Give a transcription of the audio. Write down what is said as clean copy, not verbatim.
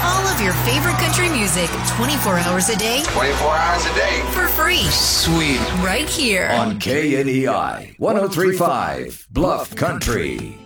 All of your favorite country music 24 hours a day 24 hours a day. for free. Sweet. Right here. On KNEI 103.5 Bluff Country.